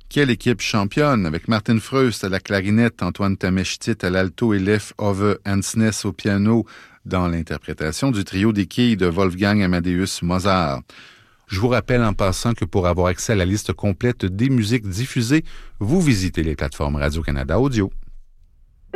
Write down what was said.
Quelle équipe championne, avec Martin Freust à la clarinette, Antoine Tameshtit à l'alto et Leif Ove Hansnes au piano dans l'interprétation du trio des quilles de Wolfgang Amadeus Mozart. Je vous rappelle en passant que pour avoir accès à la liste complète des musiques diffusées, vous visitez les plateformes Radio-Canada Audio.